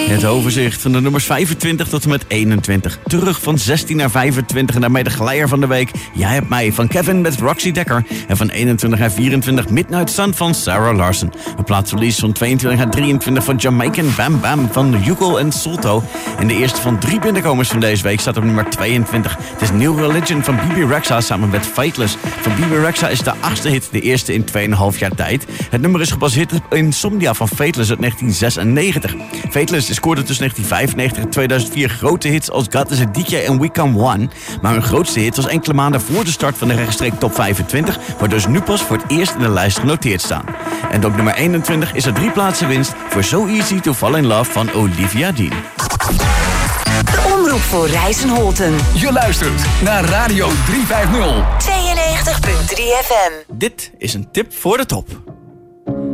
Het overzicht van de nummers 25 tot en met 21. Terug van 16 naar 25 en daarmee de glijder van de week. Jij hebt mij van Kevin met Roxy Dekker. En van 21 naar 24 Midnight Sun van Sarah Larson. Een plaatsverlies van 22 naar 23 van Jamaican Bam Bam van Yukel en Solto. En de eerste van 3 binnenkomers van deze week staat op nummer 22. Het is New Religion van Bebe Rexha samen met Fateless. Van Bebe Rexha is de 8e hit, de eerste in 2,5 jaar tijd. Het nummer is gebaseerd op Insomnia van Fateless uit 1996. Fateless scoorde tussen 1995 en 2004 grote hits als God is a DJ en We Come One. Maar hun grootste hit was enkele maanden voor de start van de rechtstreeks top 25, waardoor ze nu pas voor het eerst in de lijst genoteerd staan. En op nummer 21 is er 3 plaatsen winst voor So Easy to Fall in Love van Olivia Dean. De omroep voor Rijssen-Holten. Je luistert naar Radio 350. 92.3 FM. Dit is een tip voor de top.